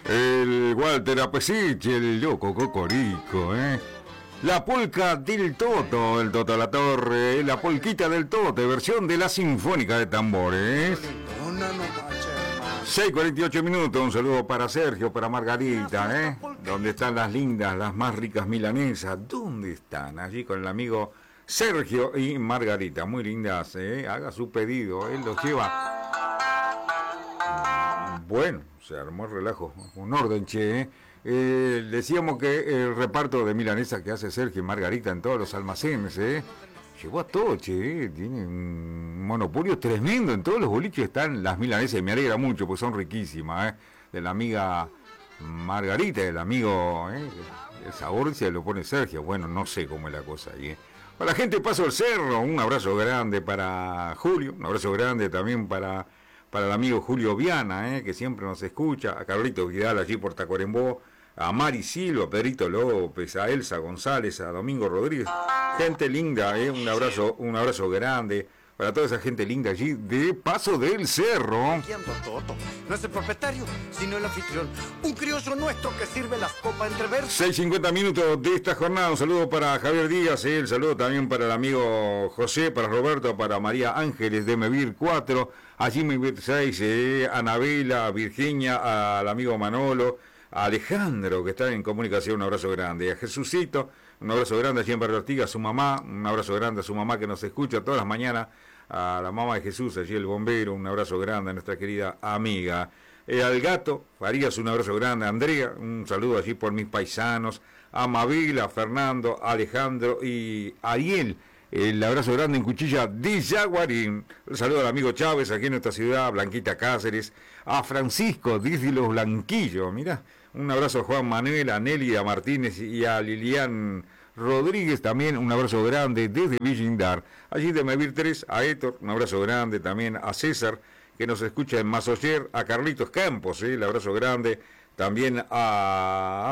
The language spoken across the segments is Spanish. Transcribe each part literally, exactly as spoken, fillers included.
El Walter Apesich, el loco Cocorico, ¿eh? La polca del Toto, el Toto La Torre, la polquita del Toto, versión de la Sinfónica de Tambores. seis cuarenta y ocho minutos, un saludo para Sergio, para Margarita, ¿eh? ¿Dónde están las lindas, las más ricas milanesas? ¿Dónde están? Allí con el amigo Sergio y Margarita, muy lindas, ¿eh? Haga su pedido, él los lleva. Bueno, se armó el relajo, un orden, che, ¿eh? Eh, decíamos que el reparto de milanesa que hace Sergio y Margarita en todos los almacenes, ¿eh? Llegó a todo, che, ¿eh? Tiene un monopolio tremendo, en todos los boliches están las milanesas y me alegra mucho, pues son riquísimas, ¿eh? De la amiga Margarita, del amigo, ¿eh? El sabor se lo pone Sergio, bueno, no sé cómo es la cosa ahí, ¿eh? Para la gente de Paso del Cerro, un abrazo grande para Julio, un abrazo grande también para... para el amigo Julio Viana, eh, que siempre nos escucha, a Carlito Vidal allí por Tacuarembó, a Mari Silva, a Pedrito López, a Elsa González, a Domingo Rodríguez, gente linda, eh, un abrazo, un abrazo grande para toda esa gente linda allí de Paso del Cerro. No es el propietario, sino el anfitrión, un crioso nuestro que sirve las copas entre versos. seis cincuenta minutos de esta jornada, un saludo para Javier Díaz, eh, el saludo también para el amigo José, para Roberto, para María Ángeles de Mevir cuatro, a Jimmy seis, eh, a Anabela, a Virginia, al amigo Manolo, a Alejandro, que está en comunicación, un abrazo grande, a Jesucito, un abrazo grande allí en Barrio Ortiga, a su mamá, un abrazo grande a su mamá que nos escucha todas las mañanas, a la mamá de Jesús, allí el bombero, un abrazo grande a nuestra querida amiga, eh, al gato, Farías, un abrazo grande, a Andrea, un saludo allí por mis paisanos, a Mabila, a Fernando, a Alejandro y Ariel, el abrazo grande en Cuchilla de Yaguarín. Un saludo al amigo Chávez aquí en nuestra ciudad, Blanquita Cáceres, a Francisco desde Los Blanquillos, mirá, un abrazo a Juan Manuel, a Nélida Martínez y a Lilian Rodríguez también, un abrazo grande desde Villindar, allí de Mevir tres, a Héctor, un abrazo grande también a César, que nos escucha en Masoyer, a Carlitos Campos, ¿eh? El abrazo grande también a...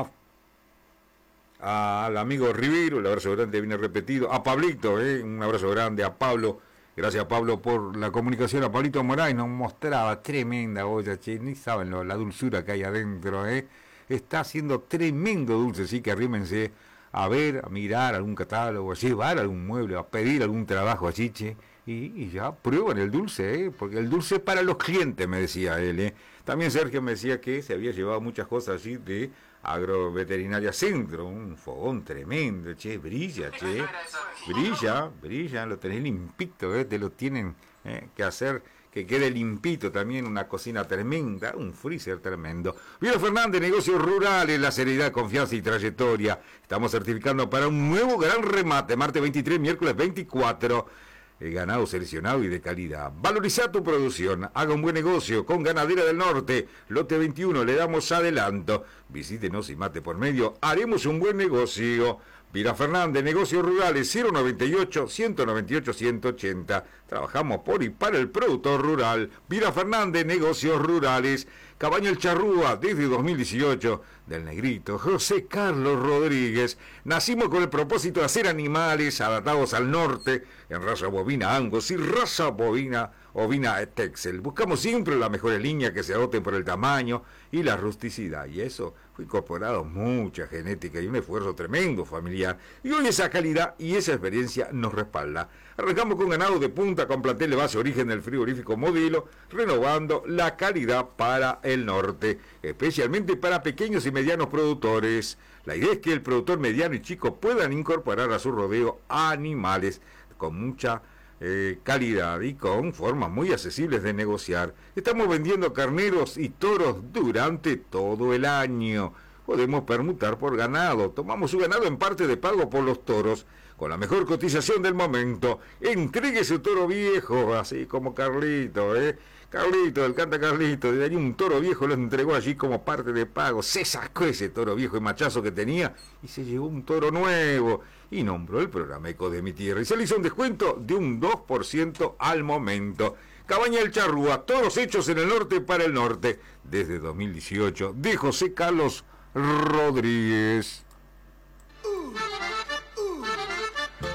al amigo Rivero, el abrazo grande viene repetido, a Pablito, eh, un abrazo grande, a Pablo, gracias a Pablo por la comunicación, a Pablito Moray, nos mostraba tremenda olla, che, ni saben lo, la dulzura que hay adentro, eh, está haciendo tremendo dulce, así que arrímense a ver, a mirar algún catálogo, a llevar algún mueble, a pedir algún trabajo así, che, y, y ya prueban el dulce, eh, porque el dulce es para los clientes, me decía él, eh. También Sergio me decía que se había llevado muchas cosas así de Agroveterinaria Centro, un fogón tremendo, che, brilla, che, brilla, brilla, lo tenés limpito, eh, te lo tienen eh, que hacer que quede limpito también, una cocina tremenda, un freezer tremendo. Vino Fernández, negocios rurales, la seriedad, confianza y trayectoria. Estamos certificando para un nuevo gran remate, martes veintitrés, miércoles veinticuatro. El ganado seleccionado y de calidad. Valoriza tu producción, haga un buen negocio con Ganadera del Norte. Lote veintiuno, le damos adelanto. Visítenos y mate por medio, haremos un buen negocio. Vira Fernández, negocios rurales, cero noventa y ocho, ciento noventa y ocho, ciento ochenta. Trabajamos por y para el productor rural. Vira Fernández, negocios rurales. Cabaña El Charrúa, desde dos mil dieciocho, del negrito José Carlos Rodríguez. Nacimos con el propósito de hacer animales adaptados al norte, en raza bovina Angus y raza bovina ovina Texel. Buscamos siempre la mejor línea que se adopten por el tamaño y la rusticidad, y eso fue incorporado mucha genética y un esfuerzo tremendo familiar, y hoy esa calidad y esa experiencia nos respalda. Arrancamos con ganado de punta con plantel de base origen del frigorífico Modelo, renovando la calidad para el norte, especialmente para pequeños y medianos productores. La idea es que el productor mediano y chico puedan incorporar a su rodeo animales con mucha eh, calidad y con formas muy accesibles de negociar. Estamos vendiendo carneros y toros durante todo el año. Podemos permutar por ganado. Tomamos su ganado en parte de pago por los toros, con la mejor cotización del momento. Entregue su toro viejo, así como Carlito, ¿eh? Carlito, el canta Carlito, de ahí un toro viejo lo entregó allí como parte de pago. Se sacó ese toro viejo y machazo que tenía y se llevó un toro nuevo. Y nombró el programa Eco de mi Tierra. Y se le hizo un descuento de un dos por ciento al momento. Cabaña El Charrúa, toros hechos en el norte para el norte. Desde dos mil dieciocho, de José Carlos Rodríguez.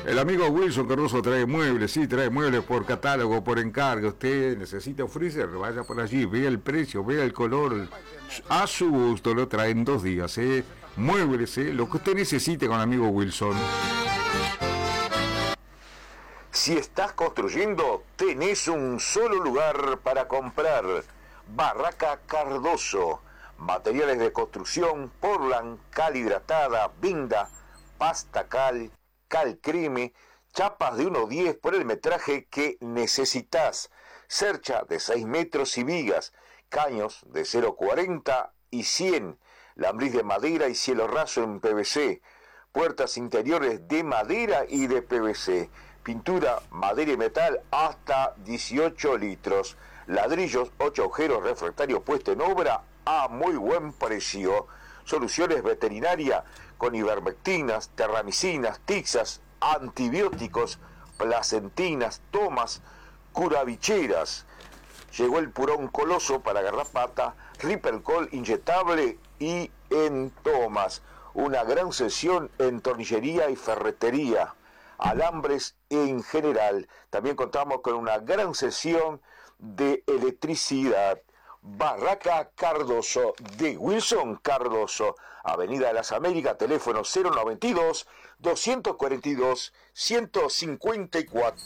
El amigo Wilson Cardoso trae muebles, sí, trae muebles por catálogo, por encargo. Usted necesita un freezer, vaya por allí, vea el precio, vea el color. A su gusto lo traen dos días, ¿eh? Muebles, ¿eh? Lo que usted necesite con el amigo Wilson. Si estás construyendo, tenés un solo lugar para comprar. Barraca Cardoso. Materiales de construcción, portland, cal hidratada, vinda, pasta cal, cal creme, chapas de uno diez por el metraje que necesitas, cercha de seis metros y vigas, caños de cero cuarenta y cien, lambriz de madera y cielo raso en P V C, puertas interiores de madera y de P V C, pintura, madera y metal hasta dieciocho litros, ladrillos, ocho agujeros, refractario puesto en obra a muy buen precio. Soluciones veterinaria con ivermectinas, terramicinas, tixas, antibióticos, placentinas, tomas, curavicheras. Llegó el purón coloso para garrapata, Rippercol inyectable y en tomas. Una gran sesión en tornillería y ferretería, alambres en general. También contamos con una gran sesión de electricidad. Barraca Cardoso, de Wilson Cardoso, Avenida de las Américas, teléfono cero noventa y dos, doscientos cuarenta y dos, ciento cincuenta y cuatro.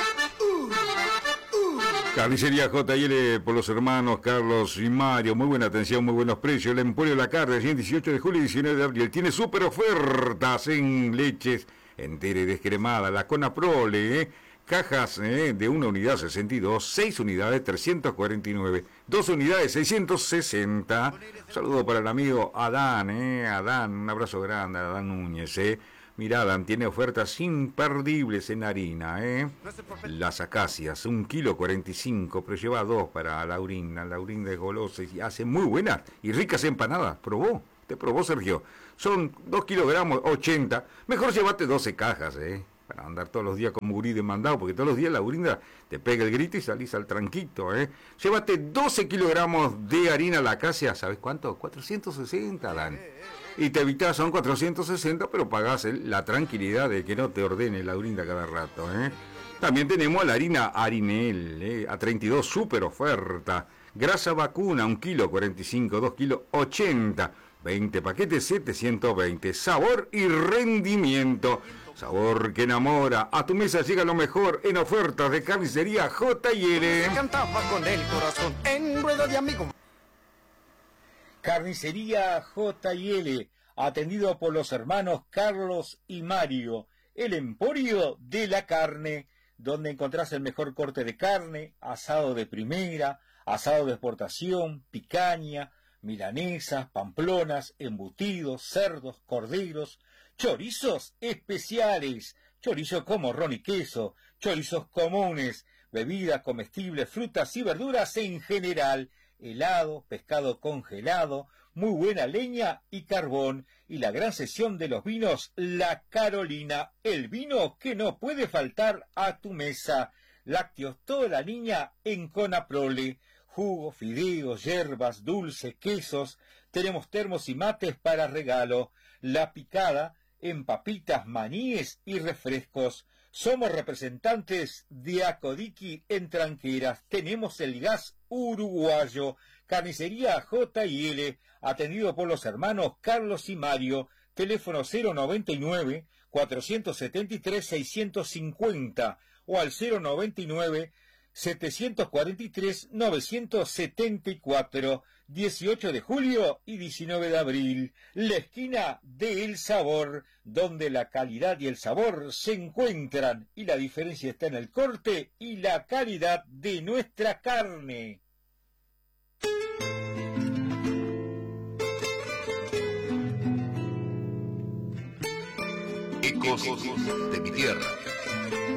Carnicería J y L por los hermanos Carlos y Mario, muy buena atención, muy buenos precios. El Emporio La Carne, dieciocho de julio y diecinueve de abril, tiene súper ofertas en leches entera y descremada, la Conaprole, ¿eh? Cajas eh, de una unidad sesenta y dos, seis unidades trescientos cuarenta y nueve, dos unidades seiscientos sesenta. Un saludo para el amigo Adán, eh, Adán, un abrazo grande a Adán Núñez. Eh. Mirá, Adán tiene ofertas imperdibles en harina. Eh. Las acacias, un kilo cuarenta y cinco, pero lleva dos para Laurinda. Laurinda es golosa y hace muy buenas y ricas empanadas. ¿Probó? ¿Te probó, Sergio? Son dos kilogramos ochenta. Mejor llévate doce cajas, eh. Para andar todos los días como gurí demandado, porque todos los días la Laurinda te pega el grito y salís al tranquito, ¿eh? Llévate doce kilogramos de harina la acacia, ¿sabes cuánto? cuatrocientos sesenta, Dan. Y te evitas, son cuatrocientos sesenta, pero pagás el, la tranquilidad de que no te ordene la Laurinda cada rato, ¿eh? También tenemos la harina Harinel, ¿eh? A treinta y dos, súper oferta. Grasa vacuna, un kilo cuarenta y cinco, dos kilos ochenta. veinte paquetes, setecientos veinte. Sabor y rendimiento. Sabor que enamora. A tu mesa llega lo mejor en ofertas de Carnicería J y L. Cantaba con el corazón en rueda de amigos. Carnicería J y L, atendido por los hermanos Carlos y Mario. El Emporio de la Carne, donde encontrás el mejor corte de carne, asado de primera, asado de exportación, picaña, milanesas, pamplonas, embutidos, cerdos, corderos, chorizos especiales, chorizo con morrón y queso, chorizos comunes, bebidas comestibles, frutas y verduras en general, helado, pescado congelado, muy buena leña y carbón, y la gran sesión de los vinos La Carolina, el vino que no puede faltar a tu mesa. Lácteos toda la niña en Conaprole, jugo, fideos, hierbas, dulces, quesos, tenemos termos y mates para regalo, La Picada, en papitas, maníes y refrescos. Somos representantes de Acodiqui en Tranqueras. Tenemos el gas uruguayo. Carnicería J y L, atendido por los hermanos Carlos y Mario. Teléfono cero noventa y nueve, cuatrocientos setenta y tres, seiscientos cincuenta o al cero noventa y nueve, setecientos cuarenta y tres, novecientos setenta y cuatro. dieciocho de julio y diecinueve de abril, la esquina de El Sabor, donde la calidad y el sabor se encuentran y la diferencia está en el corte y la calidad de nuestra carne. Ecos de mi tierra.